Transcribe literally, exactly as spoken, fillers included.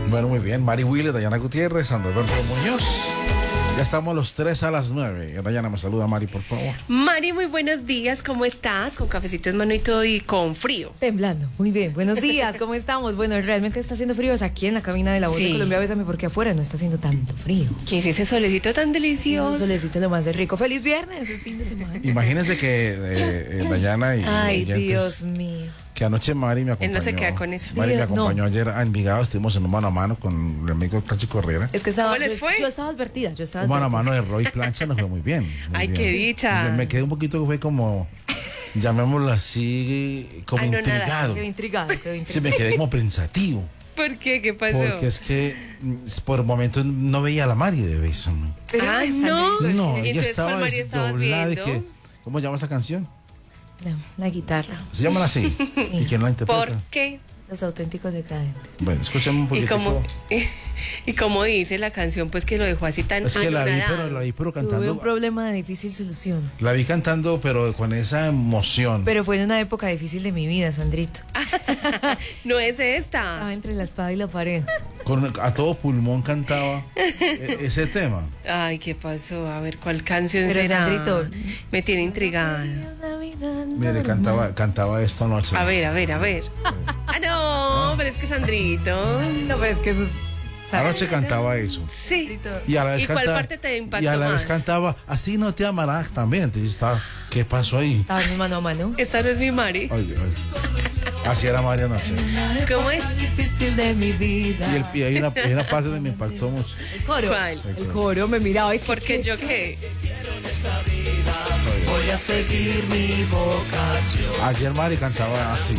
Bueno, muy bien. Mari Wille, Dayana Gutiérrez, Andrés Alberto Muñoz. Ya estamos los tres a las nueve. Dayana, me saluda Mari, por favor. Mari, muy buenos días. ¿Cómo estás? Con cafecito en mano y todo y con frío. Temblando. Muy bien. Buenos días. ¿Cómo estamos? Bueno, realmente está haciendo frío. Es aquí en la cabina de La Voz Sí. de Colombia. Bésame porque afuera no está haciendo tanto frío. ¿Qué es ese solecito tan Un delicioso? solecito lo más de rico. ¡Feliz viernes! Es fin de semana. Imagínense que eh, eh, Dayana y Ay, oyentes, Dios mío. que anoche Mari me acompañó. Él no se queda con eso. Mari me Dios, no. acompañó ayer a Envigado. Estuvimos en un mano a mano con el amigo Francisco Herrera. Es que estaba. ¿Cómo les fue? Yo estaba advertida. Yo estaba Un mano a advertida. mano de Roy Plancha nos fue muy bien. muy Ay, bien. qué dicha. Me, me quedé un poquito, fue como, llamémoslo así, como Ay, no, nada. intrigado. Quedó intrigado. Quedó Sí, intrigado. me quedé como pensativo. ¿Por qué? ¿Qué pasó? Porque es que mm, por momentos no veía a la Mari de beso. ¿no? Pero Ay, esa no. me- No, ella Entonces, estaba ¿cuál Mari estabas desdoblada. viendo? Dije, ¿cómo se llama esa canción? No, la guitarra. ¿Se llama así? ¿Y quién la interpreta? ¿Por qué? Los auténticos decadentes. Bueno, escuchemos un Y poquito. como, y como dice la canción, pues que lo dejó así tan Es que la vi, anonadado. pero la vi, pero Tuve un cantando. problema de difícil solución. La vi cantando, pero con esa emoción. Pero fue en una época difícil de mi vida, Sandrito. No es Estaba esta. entre la espada y la pared. Con, a todo pulmón cantaba e- ese tema. Ay, ¿qué pasó? A ver, ¿cuál canción Pero, será? Sandrito. Me tiene intrigada. Mire, cantaba, cantaba esto anoche. A ver, a ver, a ver. Ah, no, pero es que Sandrito. No, pero es que eso es... Anoche cantaba eso. Sí. Y a la vez ¿Y cuál cantaba, parte te impactó y a la vez más? cantaba Así no te amarás también. Entonces estaba, ¿qué pasó ahí? Estaba en mano a mano. Esta no es mi Mari. Oye, oye. Así era María anoche. ¿Cómo es? Difícil de mi vida. Y, el, y hay, una, hay una parte que me impactó mucho. El coro. ¿Cuál? El coro me miraba. Es que- Porque yo qué. voy a seguir mi vocación. Ayer Mari cantaba así.